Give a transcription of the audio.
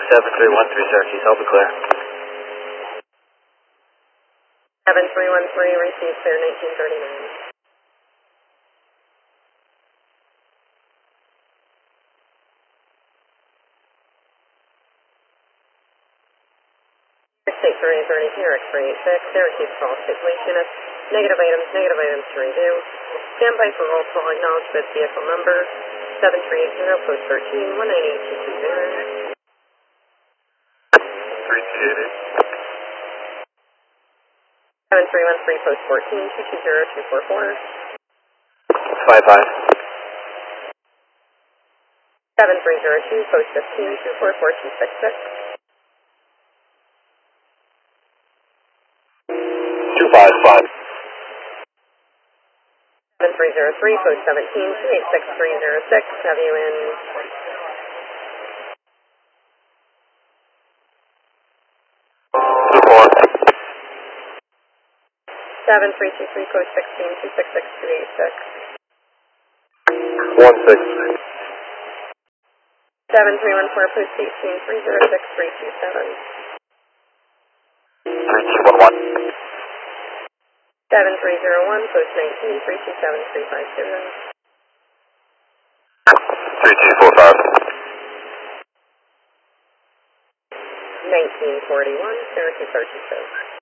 7313 Syracuse, I'll be clear. 7313, receive clear 1939. State 3030, Sierra X386, Syracuse call, situationist, negative items to review. Stand by for roll call, acknowledge with vehicle number 7380, post 13, 198220. 7313, post 14, 220244. 7302, post 15, 244266. 255. 7303, post 17, 286306, have you in 7323, post 16, 266286. 16. 7314, post 18, 306327. 3211. 7301, post 19, 327350. 3245. 1941, Syracuse Archie Coast.